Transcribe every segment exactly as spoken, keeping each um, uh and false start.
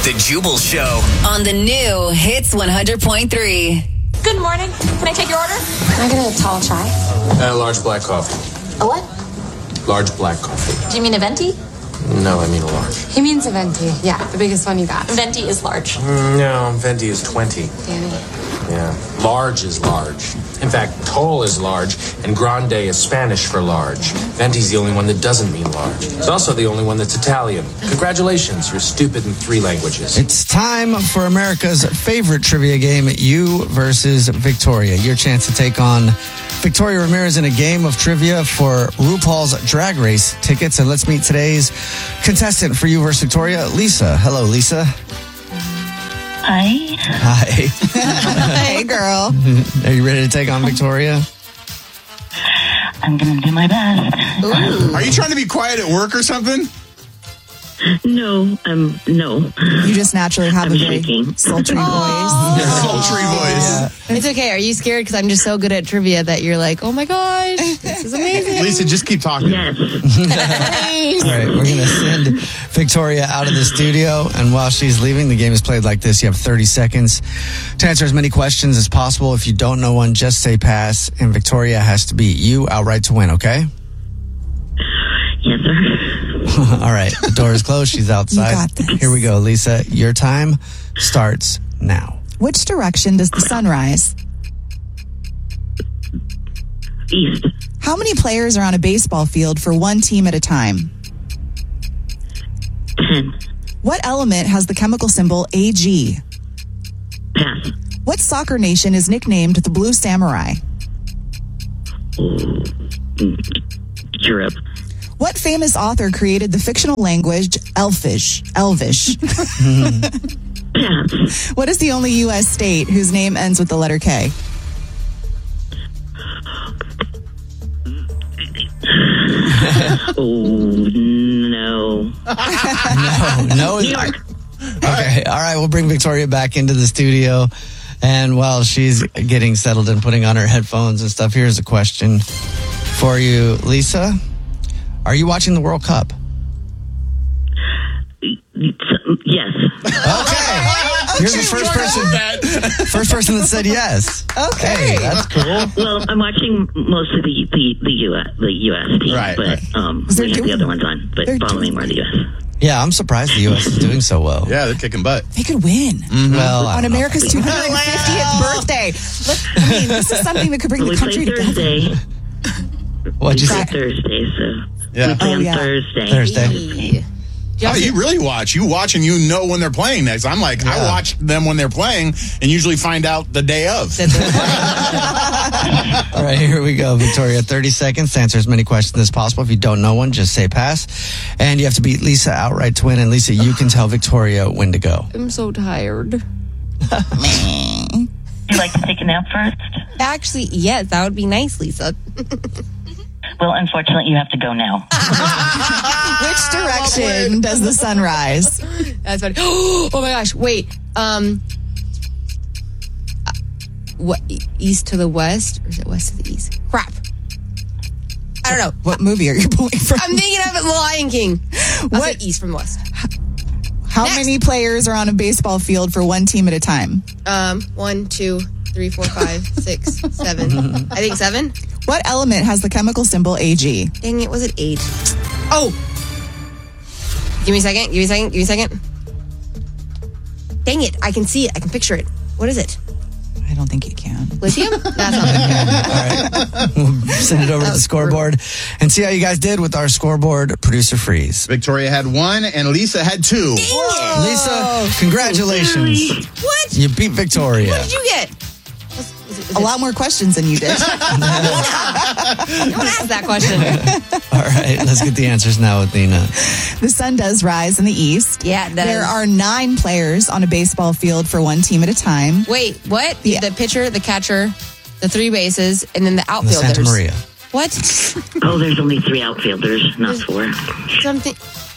The Jubal Show on the new Hits one hundred point three. Good morning. Can I take your order? Can I get a tall chai? A large black coffee. A what? Large black coffee. Do you mean a venti? No, I mean a large. He means a venti. Yeah, the biggest one you got. Venti is large. Mm, no, venti is twenty. Danny. Yeah. Large is large. In fact, tall is large, and grande is Spanish for large. Venti's the only one that doesn't mean large. It's also the only one that's Italian. Congratulations, you're stupid in three languages. It's time for America's favorite trivia game, You versus Victoria. Your chance to take on Victoria Ramirez in a game of trivia for RuPaul's Drag Race tickets. And let's meet today's contestant for You versus Victoria, Lisa. Hello, Lisa. Hi. Hi. Hey, girl. Are you ready to take on Victoria? I'm going to do my best. Ooh. Are you trying to be quiet at work or something? No, um, no. You just naturally have I'm a very shaking. sultry voice. Sultry voice. It's okay. Are you scared because I'm just so good at trivia that you're like, oh my gosh, this is amazing? Lisa, just keep talking. Yes. All right, we're going to send Victoria out of the studio. And while she's leaving, the game is played like this. You have thirty seconds to answer as many questions as possible. If you don't know one, just say pass. And Victoria has to beat you outright to win, okay? Yes, sir. All right, the door is closed. She's outside. You got this. Here we go, Lisa. Your time starts now. Which direction does the sun rise? East. How many players are on a baseball field for one team at a time? Ten. What element has the chemical symbol A G? Pass. What soccer nation is nicknamed the Blue Samurai? Europe. What famous author created the fictional language Elfish? Elvish. Pass. What is the only U S state whose name ends with the letter K? Oh, no. No, no. New York. Okay, all right. We'll bring Victoria back into the studio. And while she's getting settled and putting on her headphones and stuff, here's a question for you, Lisa. Are you watching the World Cup? Yes. Okay. You're the first person, first person that said yes. Okay. Hey, that's cool. Well, I'm watching most of the the the U S the U S team, Right, but right. um, They're we have doing- the other ones on. But they're following doing- more of the U S. Yeah, I'm surprised the U S is doing so well. Yeah, they're kicking butt. They could win. Well, I On don't know. America's two hundred fiftieth birthday. Look, I mean, this is something that could bring Well, the we play country together. Thursday. What'd you We say? play Thursday, so Yeah. we play Oh, on yeah. Thursday. Thursday. Oh, you really watch. You watch and you know when they're playing next. I'm like, I Yeah. watch them when they're playing and usually find out the day of. All right, here we go, Victoria. thirty seconds to answer as many questions as possible. If you don't know one, just say pass. And you have to beat Lisa outright to win. And Lisa, you can tell Victoria when to go. I'm so tired. Would you like to take a nap first? Actually, yes, that would be nice, Lisa. Well, unfortunately, you have to go now. Which direction does the sun rise? That's funny. Oh my gosh! Wait. Um. uh, What? e- East to the west, or is it west to the east? Crap. I don't know. What movie are you pulling from? I'm thinking of it, Lion King. What? East from west. How Next. many players are on a baseball field for one team at a time? Um, one, two, three, four, five, six, seven. I think seven. What element has the chemical symbol A G? Dang it, was it eight? Oh! Give me a second, give me a second, give me a second. Dang it, I can see it, I can picture it. What is it? I don't think you can. Lithium? That's not lithium. All right. We'll send it over to the scoreboard and see how you guys did with our scoreboard producer freeze. Victoria had one and Lisa had two. Lisa, congratulations. What? You beat Victoria. What did you get? Was, was it, was A it, lot more questions than you did. Don't ask that question. All right, let's get the answers now with Nina. The sun does rise in the east. Yeah, it does. There are nine players on a baseball field for one team at a time. Wait, what? Yeah. The pitcher, the catcher, the three bases, and then the The outfielders. Santa Maria. What? Oh, there's only three outfielders, not four. Something.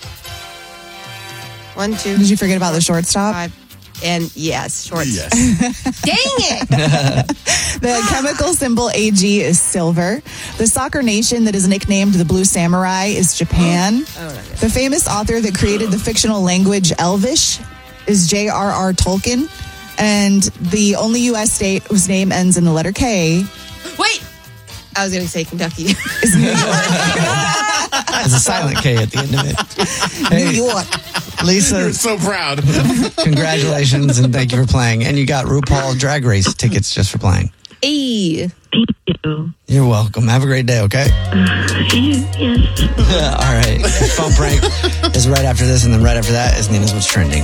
One, two, Did you forget about the shortstop? five, and yes, shorts. Yes. Dang it! The chemical symbol A G is silver. The soccer nation that is nicknamed the Blue Samurai is Japan. Oh, no, no. The famous author that created the fictional language Elvish is J R R Tolkien. And the only U S state whose name ends in the letter K. Wait! I was going to say Kentucky. Is New York. There's a silent K at the end of it. Hey, New York. Lisa. You're so proud. Congratulations and thank you for playing. And you got RuPaul Drag Race tickets just for playing. Hey. Thank you. You're welcome. Have a great day, okay? Uh, see you. Yes. All right. Phone prank is right after this, and then right after that is Nina's What's Trending.